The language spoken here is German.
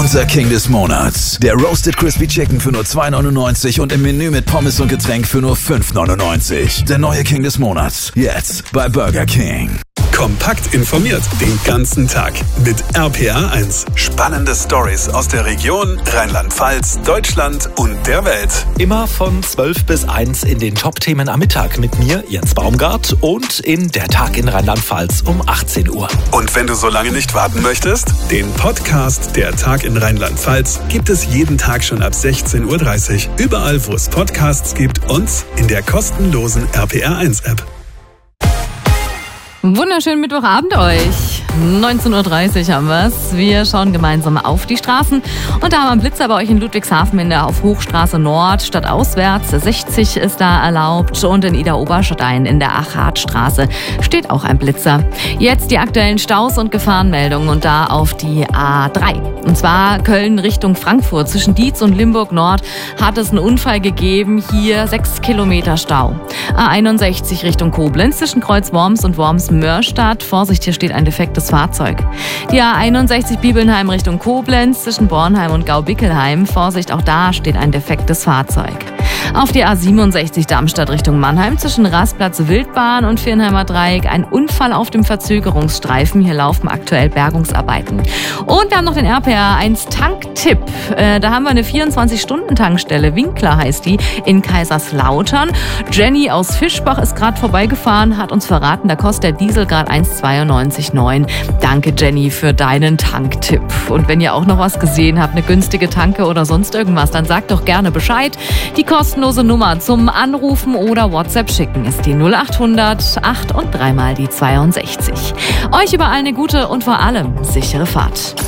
Unser King des Monats. Der Roasted Crispy Chicken für nur 2,99 und im Menü mit Pommes und Getränk für nur 5,99. Der neue King des Monats. Jetzt bei Burger King. Kompakt informiert den ganzen Tag mit RPR1. Spannende Stories aus der Region, Rheinland-Pfalz, Deutschland und der Welt. Immer von 12 bis 1 in den Top-Themen am Mittag mit mir, Jens Baumgart, und in Der Tag in Rheinland-Pfalz um 18 Uhr. Und wenn du so lange nicht warten möchtest, den Podcast Der Tag in Rheinland-Pfalz gibt es jeden Tag schon ab 16:30 Uhr. Überall, wo es Podcasts gibt und in der kostenlosen RPR1-App. Wunderschönen Mittwochabend euch. 19:30 Uhr haben wir's. Wir schauen gemeinsam auf die Straßen. Und da haben wir einen Blitzer bei euch in Ludwigshafen auf Hochstraße Nord stadtauswärts. 60 ist da erlaubt. Und in Ida-Oberstein in der Achatstraße steht auch ein Blitzer. Jetzt die aktuellen Staus und Gefahrenmeldungen und da auf die A3. Und zwar Köln Richtung Frankfurt. Zwischen Dietz und Limburg Nord hat es einen Unfall gegeben. Hier 6 Kilometer Stau. A61 Richtung Koblenz zwischen Kreuz-Worms und Worms-Mörstadt. Vorsicht, hier steht ein defektes Fahrzeug. Die A61 Bibelnheim Richtung Koblenz zwischen Bornheim und Gau-Bickelheim. Vorsicht, auch da steht ein defektes Fahrzeug. Auf die A67 Darmstadt Richtung Mannheim zwischen Rastplatz Wildbahn und Viernheimer Dreieck ein Unfall auf dem Verzögerungsstreifen. Hier laufen aktuell Bergungsarbeiten. Und wir haben noch den RPR1 Tanktipp. Da haben wir eine 24-Stunden-Tankstelle, Winkler heißt die, in Kaiserslautern. Jenny aus Fischbach ist gerade vorbeigefahren, hat uns verraten, da kostet der Diesel gerade 1,92,9. Danke Jenny für deinen Tanktipp. Und wenn ihr auch noch was gesehen habt, eine günstige Tanke oder sonst irgendwas, dann sagt doch gerne Bescheid. Die kostenlose Nummer zum Anrufen oder WhatsApp schicken ist die 0800 8 und 3 mal die 62. Euch überall eine gute und vor allem sichere Fahrt.